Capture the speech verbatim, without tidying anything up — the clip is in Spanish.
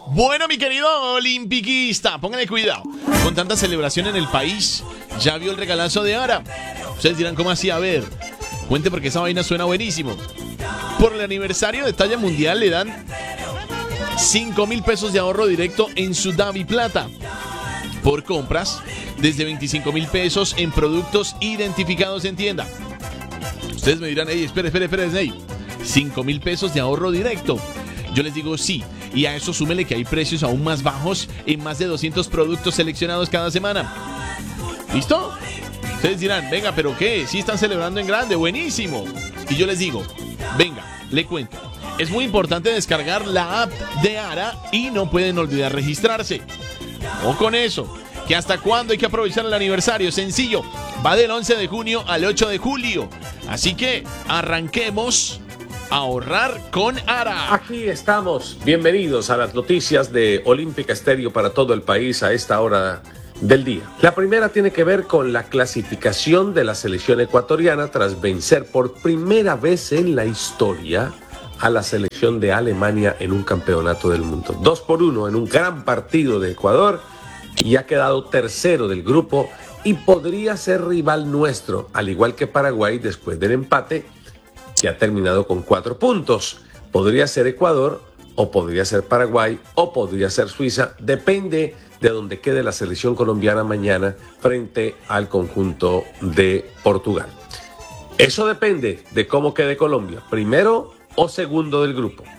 Bueno, mi querido olimpiquista, póngale cuidado. Con tanta celebración en el país, ya vio el regalazo de Ara. Ustedes dirán, ¿cómo así? A ver, cuente porque esa vaina suena buenísimo. Por el aniversario de talla mundial le dan cinco mil pesos de ahorro directo en su Davi Plata. Por compras desde veinticinco mil pesos en productos identificados en tienda. Ustedes me dirán, hey, espere, espere, espere, hey, cinco mil pesos de ahorro directo. Yo les digo sí, y a eso súmele que hay precios aún más bajos en más de doscientos productos seleccionados cada semana. ¿Listo? Ustedes dirán, venga, ¿pero qué? Sí están celebrando en grande, buenísimo. Y yo les digo, venga, le cuento. Es muy importante descargar la app de Ara y no pueden olvidar registrarse. O con eso, que hasta cuándo hay que aprovechar el aniversario, sencillo. Va del once de junio al ocho de julio. Así que arranquemos a ahorrar con Ara. Aquí estamos. Bienvenidos a las noticias de Olímpica Estéreo para todo el país a esta hora del día. La primera tiene que ver con la clasificación de la selección ecuatoriana tras vencer por primera vez en la historia a la selección de Alemania en un campeonato del mundo. Dos por uno en un gran partido de Ecuador y ha quedado tercero del grupo y podría ser rival nuestro, al igual que Paraguay después del empate, que ha terminado con cuatro puntos. Podría ser Ecuador, o podría ser Paraguay, o podría ser Suiza. Depende de dónde quede la selección colombiana mañana frente al conjunto de Portugal. Eso depende de cómo quede Colombia, primero o segundo del grupo.